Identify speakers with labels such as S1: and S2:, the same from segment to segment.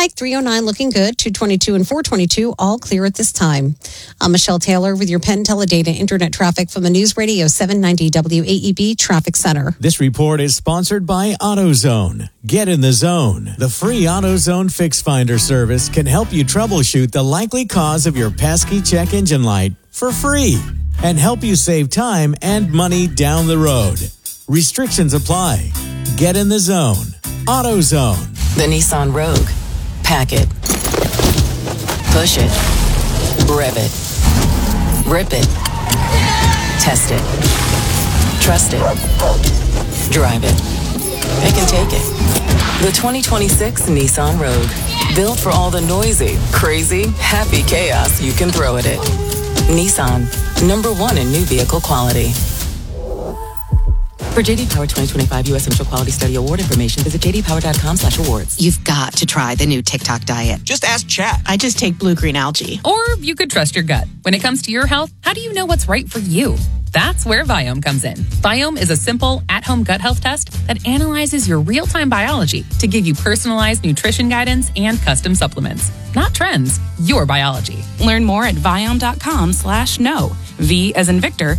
S1: Pike 309 looking good. 222 and 422 all clear at this time. I'm Michelle Taylor with your Penn Teledata internet traffic from the News Radio 790 WAEB Traffic Center.
S2: This report is sponsored by AutoZone. Get in the zone. The free AutoZone Fix Finder service can help you troubleshoot the likely cause of your pesky check engine light for free and help you save time and money down the road. Restrictions apply. Get in the zone. AutoZone.
S3: The Nissan Rogue. Pack it. Push it. Rev it. Rip it. Test it. Trust it. Drive it. Pick and take it. The 2026 Nissan Rogue. Built for all the noisy, crazy, happy chaos you can throw at it. Nissan. #1 in new vehicle quality. For J.D. Power 2025 U.S. Central Quality Study Award information, visit jdpower.com/awards.
S4: You've got to try the new TikTok diet.
S5: Just ask Chat.
S4: I just take blue-green algae.
S6: Or you could trust your gut. When it comes to your health, how do you know what's right for you? That's where Viome comes in. Viome is a simple, at-home gut health test that analyzes your real-time biology to give you personalized nutrition guidance and custom supplements. Not trends, your biology.
S7: Learn more at Viome.com/know. V as in Victor,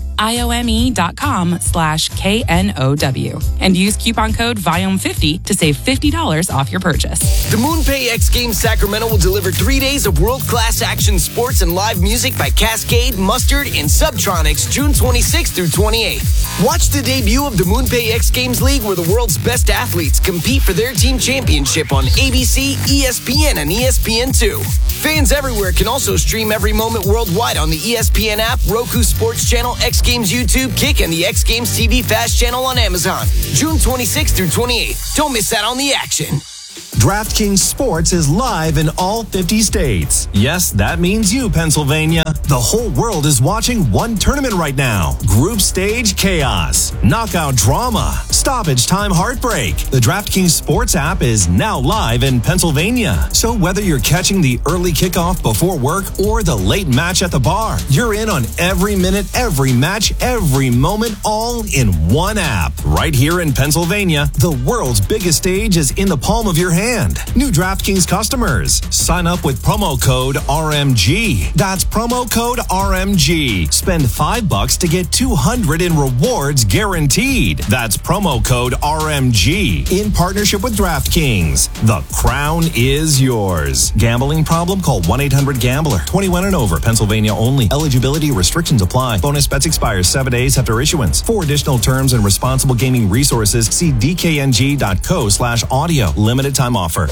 S7: IOME.com/KNOW. And use coupon code VIOME50 to save $50 off your purchase.
S5: The MoonPay X Games Sacramento will deliver 3 days of world-class action sports and live music by Cascade, Mustard, and Subtronics June 26th through 28th. Watch the debut of the MoonPay X Games League where the world's best athletes compete for their team championship on ABC, ESPN, and ESPN2. Fans everywhere can also stream every moment worldwide on the ESPN app, Roku Sports Channel, X Games YouTube, Kick, and the X Games TV Fast Channel on Amazon. June 26th through 28th. Don't miss out on the action.
S8: DraftKings Sports is live in all 50 states. Yes, that means you, Pennsylvania. The whole world is watching one tournament right now. Group stage chaos, knockout drama, stoppage time heartbreak. The DraftKings Sports app is now live in Pennsylvania. So whether you're catching the early kickoff before work or the late match at the bar, you're in on every minute, every match, every moment, all in one app. Right here in Pennsylvania, the world's biggest stage is in the palm of your hand. New DraftKings customers, sign up with promo code RMG. That's promo code RMG. Spend $5 to get $200 in rewards guaranteed. That's promo code RMG. In partnership with DraftKings, the crown is yours. Gambling problem? Call 1-800-GAMBLER. 21 and over. Pennsylvania only. Eligibility restrictions apply. Bonus bets expires 7 days after issuance. For additional terms and responsible gaming resources, see dkng.co/audio. Limited time offer.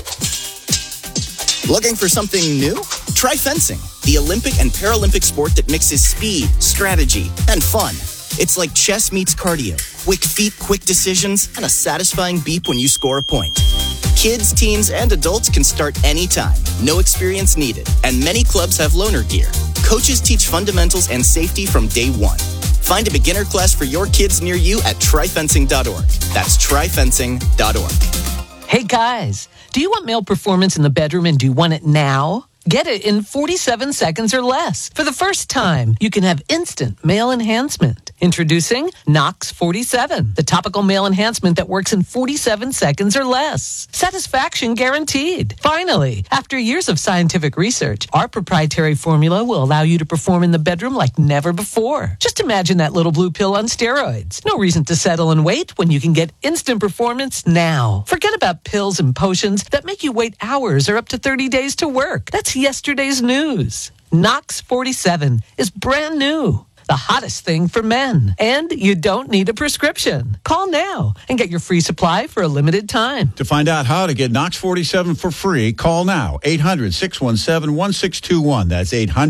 S9: Looking for something new? Try fencing, the Olympic and Paralympic sport that mixes speed, strategy, and fun. It's like chess meets cardio. Quick feet, quick decisions, and a satisfying beep when you score a point. Kids, teens, and adults can start anytime. No experience needed. And many clubs have loaner gear. Coaches teach fundamentals and safety from day one. Find a beginner class for your kids near you at tryfencing.org. That's tryfencing.org.
S10: Hey guys, do you want male performance in the bedroom and do you want it now? Get it in 47 seconds or less. For the first time, you can have instant male enhancement. Introducing Nox 47, the topical male enhancement that works in 47 seconds or less. Satisfaction guaranteed. Finally, after years of scientific research, our proprietary formula will allow you to perform in the bedroom like never before. Just imagine that little blue pill on steroids. No reason to settle and wait when you can get instant performance now. Forget about pills and potions that make you wait hours or up to 30 days to work. That's yesterday's news. Nox 47 is brand new. The hottest thing for men. And you don't need a prescription. Call now and get your free supply for a limited time.
S11: To find out how to get Nox 47 for free, call now. 800-617-1621. That's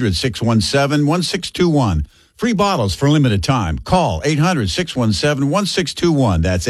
S11: 800-617-1621. Free bottles for limited time. Call 800-617-1621. That's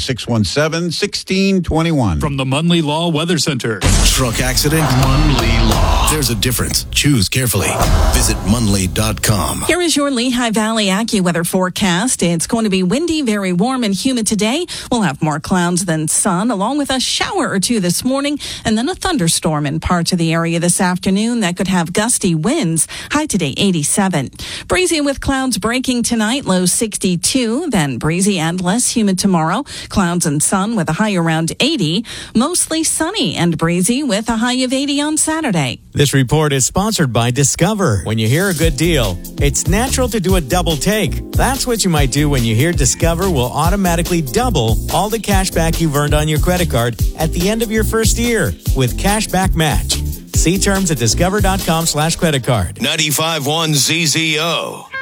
S11: 800-617-1621.
S12: From the Munley Law Weather Center.
S13: Truck accident? Munley Law.
S12: There's a difference. Choose carefully. Visit Munley.com.
S13: Here is your Lehigh Valley AccuWeather forecast. It's going to be windy, very warm and humid today. We'll have more clouds than sun, along with a shower or two this morning, and then a thunderstorm in parts of the area this afternoon that could have gusty winds. High today, 87. Breezy with clouds breaking tonight, low 62. Then breezy and less humid tomorrow. Clouds and sun with a high around 80. Mostly sunny and breezy with a high of 80 on Saturday.
S2: This report is sponsored by Discover. When you hear a good deal, it's natural to do a double take. That's what you might do when you hear Discover will automatically double all the cash back you've earned on your credit card at the end of your first year with Cashback Match. See terms at discover.com/credit card.
S12: 95.1 ZZO.